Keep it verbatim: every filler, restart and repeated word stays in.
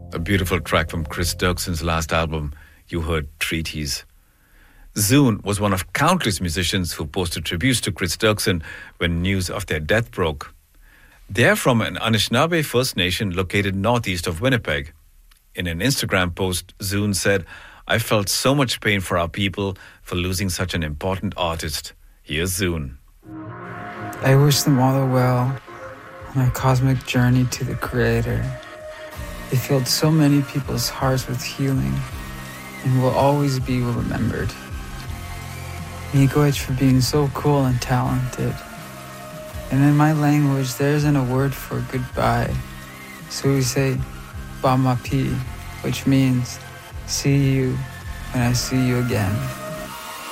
A beautiful track from Chris Dirkson's last album, you heard Treaties. Zune was one of countless musicians who posted tributes to Chris Dirkson when news of their death broke. They are from an Anishinaabe First Nation located northeast of Winnipeg. In an Instagram post, Zune said, "I felt so much pain for our people for losing such an important artist." Here's Zune. I wish them all the well on their cosmic journey to the Creator. They filled so many people's hearts with healing and will always be remembered. Miigwech for being so cool and talented. And in my language, there isn't a word for goodbye. So we say, Bamapi, which means, see you when I see you again.